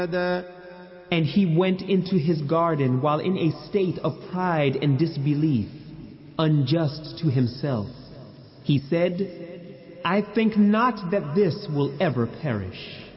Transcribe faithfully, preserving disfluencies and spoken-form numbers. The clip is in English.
And he went into his garden while in a state of pride and disbelief, unjust to himself. He said, I think not that this will ever perish.